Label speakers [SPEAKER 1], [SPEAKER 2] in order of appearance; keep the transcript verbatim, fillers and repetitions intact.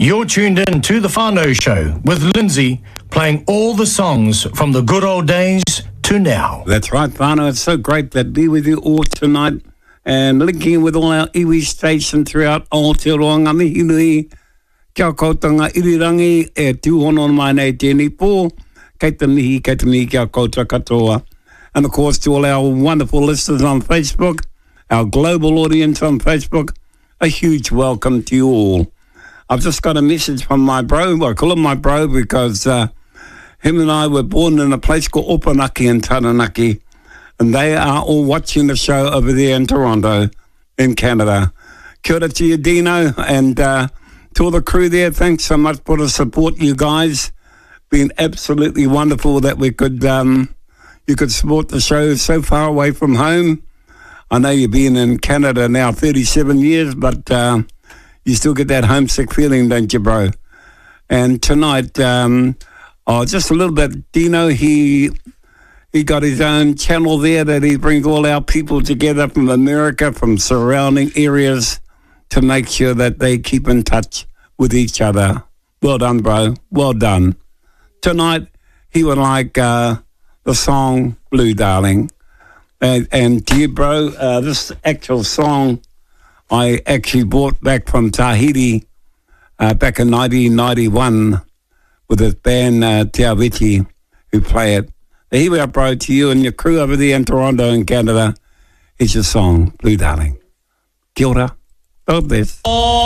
[SPEAKER 1] You're tuned in to The Whānau Show with Lindsay, playing all the songs from the good old days to now.
[SPEAKER 2] That's right, Whānau. It's so great to be with you all tonight and linking with all our iwi stations throughout Aotearoa Mihinui. Kia koutou ngā irirangi e tūhono mai nei tēnei pō. Kei te mihi, kei te mihi, kia koutou katoa. And of course to all our wonderful listeners on Facebook, our global audience on Facebook, a huge welcome to you all. I've just got a message from my bro. I call him my bro because uh, him and I were born in a place called Opanaki in Taranaki, and they are all watching the show over there in Toronto, in Canada. Kia ora to you, Dino, and uh, to all the crew there, thanks so much for the support, you guys. Been absolutely wonderful that we could, um, you could support the show so far away from home. I know you've been in Canada now thirty-seven years, but uh, you still get that homesick feeling, don't you, bro? And tonight, um, oh, just a little bit, Dino, he he got his own channel there that he brings all our people together from America, from surrounding areas, to make sure that they keep in touch with each other. Well done, bro. Well done. Tonight, he would like uh, the song Blue Darling. And, and to you, bro, uh, this actual song I actually brought back from Tahiti uh, back in nineteen ninety-one with his band uh, Te Awiti, who play it. But here we are, bro, to you and your crew over there in Toronto in Canada. It's your song, Blue Darling. Kia ora. God bless.